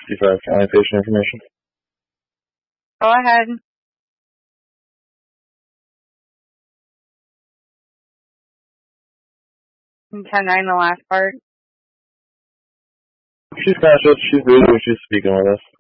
65 County patient information. Go ahead. And 10-9, the last part. She's conscious. She's breathing. She's speaking with us.